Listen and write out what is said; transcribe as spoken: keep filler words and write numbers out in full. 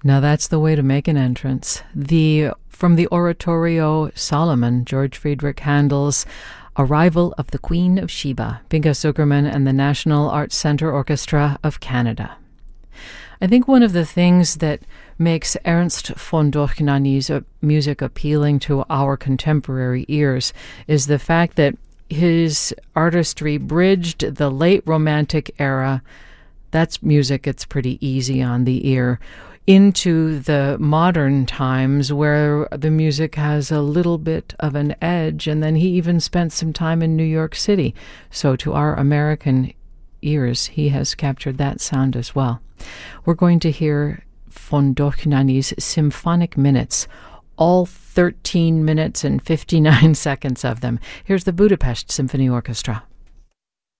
Now that's the way to make an entrance. The From the Oratorio Solomon, George Friedrich Handel's Arrival of the Queen of Sheba, Pinchas Zukerman and the National Arts Centre Orchestra of Canada. I think one of the things that makes Ernst von Dohnanyi's music appealing to our contemporary ears is the fact that his artistry bridged the late Romantic era, that's music that's pretty easy on the ear, into the modern times where the music has a little bit of an edge, and then he even spent some time in New York City. So to our American ears, he has captured that sound as well. We're going to hear von Dohnanyi's Symphonic Minutes, all thirteen minutes and fifty-nine seconds of them. Here's the Budapest Symphony Orchestra.